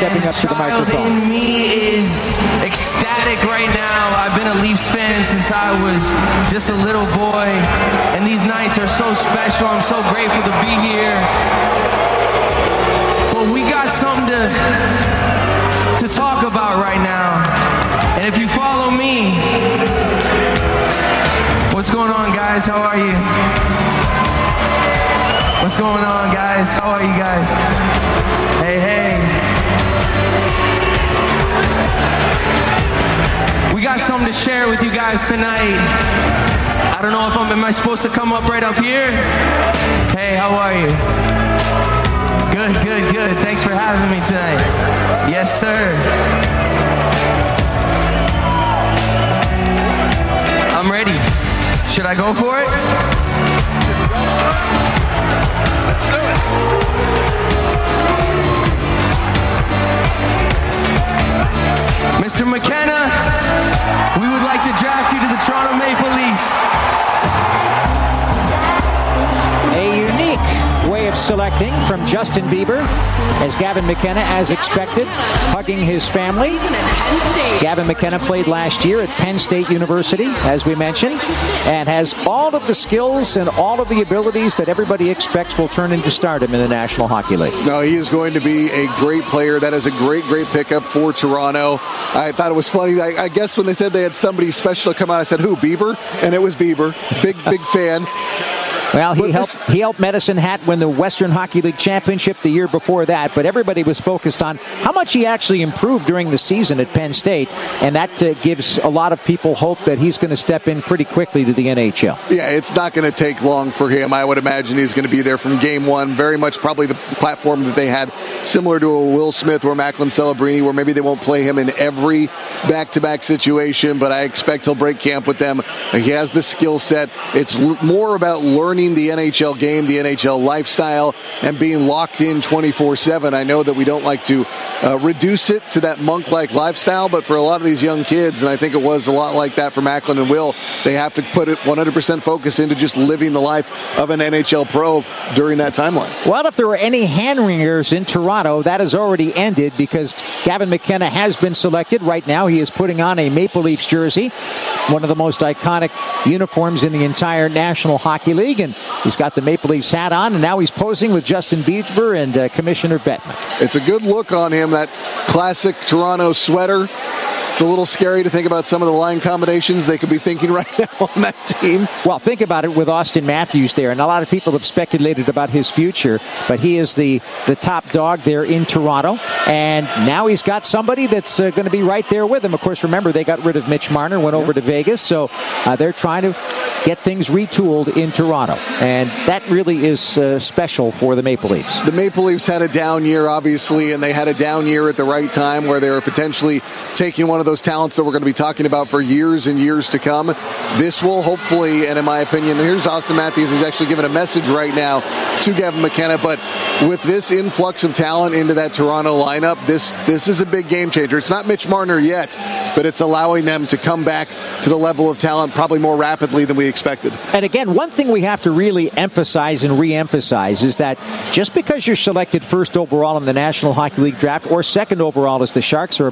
stepping up to the microphone. In me is ecstatic right now. I've been a Leafs fan since I was just a little boy, and these nights are so special. I'm so grateful to be here. But we got something to talk about right now. And if you follow me, what's going on, guys? How are you? What's going on, guys? How are you guys? Hey, hey. We got something to share with you guys tonight. I don't know if am I supposed to come up right up here? Hey, how are you? Good, good, good. Thanks for having me tonight. Yes, sir. I'm ready. Should I go for it? Let's do it. Mr. McKenna, we would like to draft you to the Toronto Maple Leafs. A unique way of selecting from Justin Bieber, as Gavin McKenna, as expected, hugging his family. Gavin McKenna played last year at Penn State University, as we mentioned, and has all of the skills and all of the abilities that everybody expects will turn into stardom in the National Hockey League. No, he is going to be a great player. That is a great, great pickup for Toronto. I thought it was funny. I guess when they said they had somebody special come out, I said, who, Bieber? And it was Bieber. Big fan. Well, he helped Medicine Hat win the Western Hockey League Championship the year before that, but everybody was focused on how much he actually improved during the season at Penn State, and that gives a lot of people hope that he's going to step in pretty quickly to the NHL. Yeah, it's not going to take long for him. I would imagine he's going to be there from game one, very much probably the platform that they had, similar to a Will Smith or Macklin Celebrini, where maybe they won't play him in every back-to-back situation, but I expect he'll break camp with them. He has the skill set. It's more about learning the NHL game, the NHL lifestyle, and being locked in 24/7. I know that we don't like to reduce it to that monk-like lifestyle, but for a lot of these young kids, and I think it was a lot like that for Macklin and Will, they have to put it 100% focus into just living the life of an NHL pro during that timeline. Well, if there were any hand-wringers in Toronto, that has already ended because Gavin McKenna has been selected. Right now, he is putting on a Maple Leafs jersey, one of the most iconic uniforms in the entire National Hockey League, and he's got the Maple Leafs hat on, and now he's posing with Justin Bieber and Commissioner Bettman. It's a good look on him, that classic Toronto sweater. It's a little scary to think about some of the line combinations they could be thinking right now on that team. Well, think about it with Austin Matthews there, and a lot of people have speculated about his future, but he is the top dog there in Toronto, and now he's got somebody that's going to be right there with him. Of course, remember, they got rid of Mitch Marner, went over to Vegas, so they're trying to get things retooled in Toronto, and that really is special for the Maple Leafs. The Maple Leafs had a down year, obviously, and they had a down year at the right time where they were potentially taking one of those talents that we're going to be talking about for years and years to come. This will hopefully, and in my opinion, here's Austin Matthews, who's actually giving a message right now to Gavin McKenna, but with this influx of talent into that Toronto lineup, this is a big game changer. It's not Mitch Marner yet, but it's allowing them to come back to the level of talent probably more rapidly than we expected. And again, one thing we have to really emphasize and re-emphasize is that just because you're selected first overall in the National Hockey League draft or second overall as the Sharks are